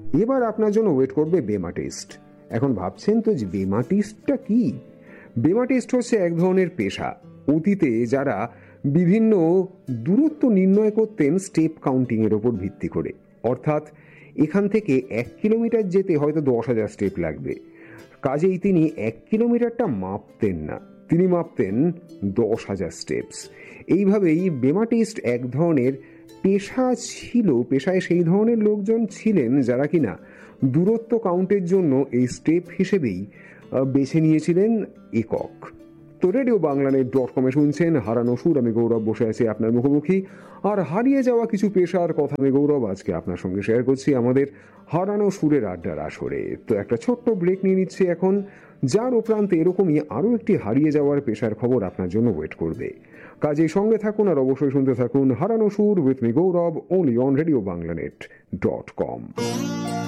এবার আপনার জন্য ওয়েট করবে বেমা টেস্ট। এখন ভাবছেন তো যে বেমা টেস্টটা কি? বেমা টেস্ট হচ্ছে এক ধরনের পেশা। অতীতে যারা বিভিন্ন দূরত্ব নির্ণয় করতেন স্টেপ কাউন্টিং এর ওপর ভিত্তি করে, অর্থাৎ এখান থেকে 1 কিলোমিটার যেতে হয়তো 10,000 স্টেপ লাগবে, কাজেই তিনি 1 কিলোমিটারটা মাপতেন না, তিনি মাপতেন 10,000 স্টেপস। এইভাবেই বেমা টেস্ট এক ধরনের পেশা ছিল। পেশায় সেই ধরনের লোকজন ছিলেন যারা কিনা দূরত্ব কাউন্টের জন্য এই স্টেপ হিসেবেই বেছে নিয়েছিলেন একক। তো রেডিও বাংলানেট.com-এ শুনছেন হারানো সুর। আমি গৌরব বসে আছি আপনার মুখোমুখি, আর হারিয়ে যাওয়া কিছু পেশার কথা আমি গৌরব আজকে আপনার সঙ্গে শেয়ার করছি আমাদের হারানো সুরের আড্ডার আসরে। তো একটা ছোট্ট ব্রেক নিয়ে নিচ্ছি এখন, যার উপরান্তে এরকমই আরও একটি হারিয়ে যাওয়ার পেশার খবর আপনার জন্য ওয়েট করবে। কাজেই সঙ্গে থাকুন আর অবশ্যই শুনতে থাকুন হারানো সুর with me Gaurav, only on radio বাংলানেট.com।